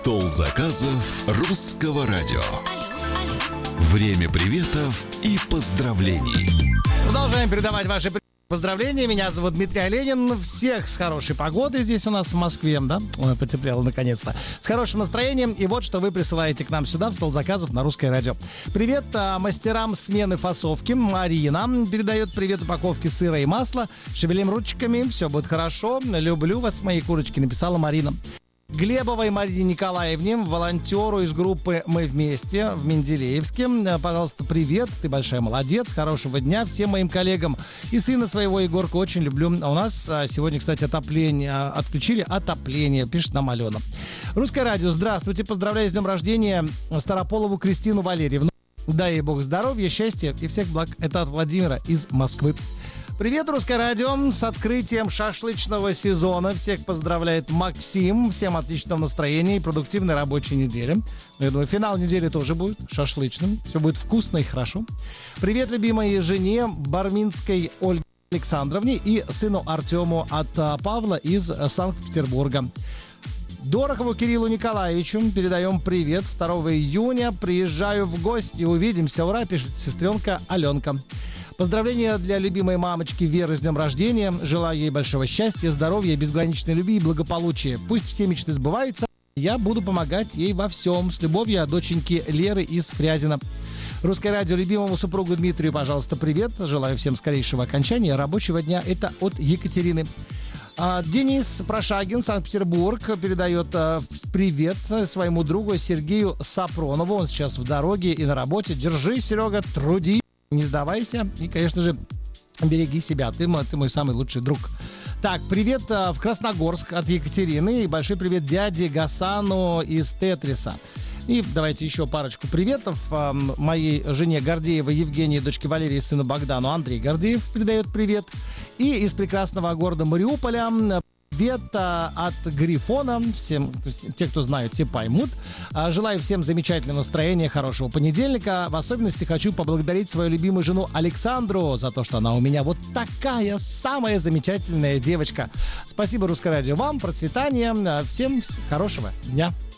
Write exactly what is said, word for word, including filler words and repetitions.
Стол заказов русского радио. Время приветов и поздравлений. Продолжаем передавать ваши поздравления. Меня зовут Дмитрий Оленин. Всех с хорошей погодой здесь у нас в Москве, да? Ой, потеплело наконец-то. С хорошим настроением. И вот что вы присылаете к нам сюда в стол заказов на Русское радио. Привет а, мастерам смены фасовки. Марина передает привет упаковки сыра и масла. Шевелим ручками, все будет хорошо. Люблю вас, мои курочки, написала Марина. Глебовой Марине Николаевне, волонтеру из группы «Мы вместе» в Менделеевске. Пожалуйста, привет, ты большая молодец, хорошего дня всем моим коллегам. И сына своего Егорка очень люблю. А у нас сегодня, кстати, отопление, отключили отопление, пишет нам Алена. Русское радио, здравствуйте, поздравляю с днем рождения Старополову Кристину Валерьевну. Дай ей Бог здоровья, счастья и всех благ. Это от Владимира из Москвы. Привет, Русское радио, с открытием шашлычного сезона. Всех поздравляет Максим. Всем отличного настроения и продуктивной рабочей недели. Я думаю, финал недели тоже будет шашлычным. Все будет вкусно и хорошо. Привет, любимой жене Барминской Ольге Александровне и сыну Артему от Павла из Санкт-Петербурга. Дорогову Кириллу Николаевичу передаем привет. второго июня приезжаю в гости. Увидимся. Ура, пишет сестренка Аленка. Поздравления для любимой мамочки Веры с днем рождения. Желаю ей большого счастья, здоровья, безграничной любви и благополучия. Пусть все мечты сбываются. Я буду помогать ей во всем. С любовью от доченьки Леры из Фрязино. Русское радио любимому супругу Дмитрию, пожалуйста, привет. Желаю всем скорейшего окончания рабочего дня. Это от Екатерины. Денис Прошагин, Санкт-Петербург, передает привет своему другу Сергею Сапронову. Он сейчас в дороге и на работе. Держи, Серега, труди. Не сдавайся и, конечно же, береги себя. Ты мой, ты мой самый лучший друг. Так, привет в Красногорск от Екатерины. И большой привет дяде Гасану из Тетриса. И давайте еще парочку приветов. Моей жене Гордеевой Евгении, дочке Валерии, сыну Богдану Андрей Гордеев передает привет. И из прекрасного города Мариуполя привет от Грифона. Всем, те, кто знают, те поймут. Желаю всем замечательного настроения, хорошего понедельника. В особенности хочу поблагодарить свою любимую жену Александру за то, что она у меня вот такая самая замечательная девочка. Спасибо, Русское радио, вам, процветания. Всем хорошего дня.